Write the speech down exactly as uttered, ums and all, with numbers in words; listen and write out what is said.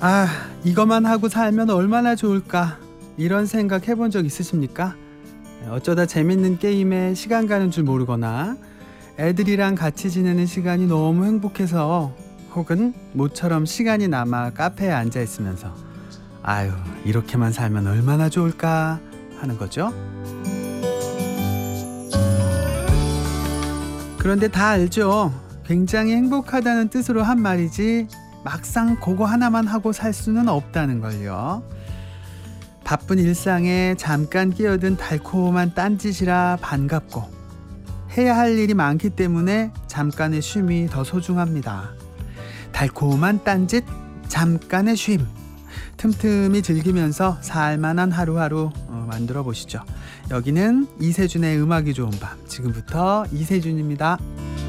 아, 이것만 하고 살면 얼마나 좋을까? 이런 생각 해본 적 있으십니까? 어쩌다 재밌는 게임에 시간 가는 줄 모르거나 애들이랑 같이 지내는 시간이 너무 행복해서, 혹은 모처럼 시간이 남아 카페에 앉아 있으면서 아유, 이렇게만 살면 얼마나 좋을까 하는 거죠. 그런데 다 알죠. 굉장히 행복하다는 뜻으로 한 말이지 막상 그거 하나만 하고 살 수는 없다는 걸요. 바쁜 일상에 잠깐 끼어든 달콤한 딴짓이라 반갑고, 해야 할 일이 많기 때문에 잠깐의 쉼이 더 소중합니다. 달콤한 딴짓, 잠깐의 쉼, 틈틈이 즐기면서 살만한 하루하루 어, 만들어 보시죠. 여기는 이세준의 음악이 좋은 밤, 지금부터 이세준입니다.